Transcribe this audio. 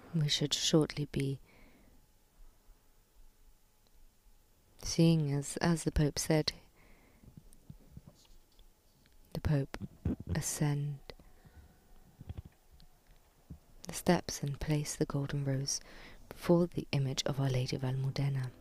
We should shortly be seeing, as the Pope said, the Pope ascend the steps and place the golden rose before the image of Our Lady of Almudena.